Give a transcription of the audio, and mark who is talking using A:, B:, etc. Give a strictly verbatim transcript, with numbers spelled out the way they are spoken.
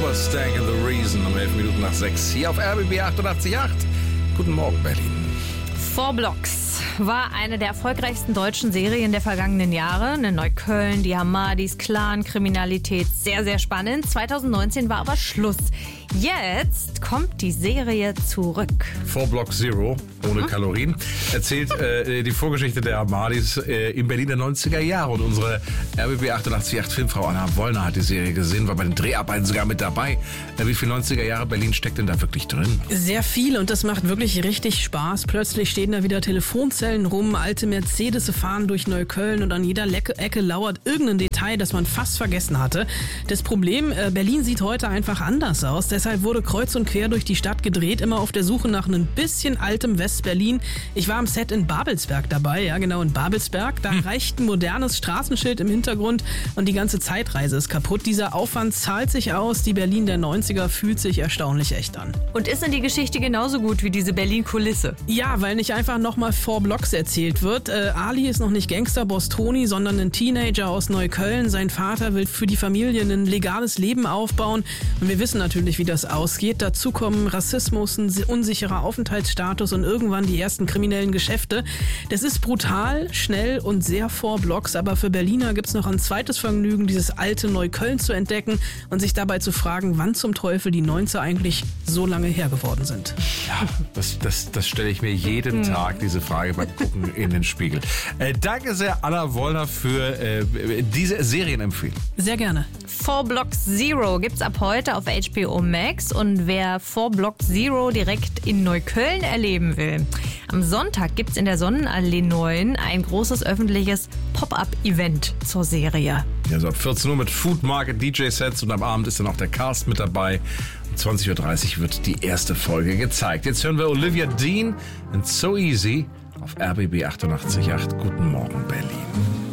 A: Stank and the Reason um elf Minuten nach sechs hier auf R B B achtundachtzig Komma acht. Guten Morgen, Berlin.
B: Four Blocks war eine der erfolgreichsten deutschen Serien der vergangenen Jahre. In Neukölln, die Hamadis, Clan, Kriminalität, sehr, sehr spannend. zwanzig neunzehn war aber Schluss. Jetzt kommt die Serie zurück.
A: Four Block Zero, ohne mhm. Kalorien, erzählt äh, die Vorgeschichte der Hamadis äh, in Berlin der neunziger Jahre. Und unsere R B B achtundachtzig Komma acht Filmfrau Anna Wollner hat die Serie gesehen, war bei den Dreharbeiten sogar mit dabei. Äh, wie viel neunziger Jahre Berlin steckt denn da wirklich drin?
C: Sehr viel, und das macht wirklich richtig Spaß. Plötzlich stehen da wieder Telefonzellen rum, alte Mercedes fahren durch Neukölln und an jeder Lecke, Ecke lauert irgendein Detail, das man fast vergessen hatte. Das Problem, äh, Berlin sieht heute einfach anders aus. Deshalb wurde kreuz und quer durch die Stadt gedreht, immer auf der Suche nach einem bisschen altem West-Berlin. Ich war am Set in Babelsberg dabei, ja genau, in Babelsberg. Da hm. reicht ein modernes Straßenschild im Hintergrund und die ganze Zeitreise ist kaputt. Dieser Aufwand zahlt sich aus. Die Berlin der neunziger fühlt sich erstaunlich echt an.
B: Und ist denn die Geschichte genauso gut wie diese Berlin-Kulisse?
C: Ja, weil nicht einfach nochmal Four Blocks erzählt wird. Äh, Ali ist noch nicht Gangsterboss Toni, sondern ein Teenager aus Neukölln. Sein Vater will für die Familie ein legales Leben aufbauen. Und wir wissen natürlich, wie das ausgeht. Dazu kommen Rassismus, ein unsicherer Aufenthaltsstatus und irgendwann die ersten kriminellen Geschäfte. Das ist brutal, schnell und sehr Four Blocks, aber für Berliner gibt es noch ein zweites Vergnügen, dieses alte Neukölln zu entdecken und sich dabei zu fragen, wann zum Teufel die neunziger eigentlich so lange her geworden sind.
A: Ja, das, das, das stelle ich mir jeden hm. Tag, diese Frage beim Gucken in den Spiegel. Äh, danke sehr, Anna Wollner, für äh, diese Serienempfehlung.
C: Sehr gerne.
B: Four Blocks Zero gibt's ab heute auf H B O Max, und wer Four Blocks Zero direkt in Neukölln erleben will, am Sonntag gibt's in der Sonnenallee neun ein großes öffentliches Pop-Up-Event zur Serie.
A: Ja, so ab vierzehn Uhr mit Food Market, D J-Sets, und am Abend ist dann auch der Cast mit dabei. Um zwanzig Uhr dreißig wird die erste Folge gezeigt. Jetzt hören wir Olivia Dean and So Easy auf R B B achtundachtzig Komma acht. Guten Morgen, Berlin.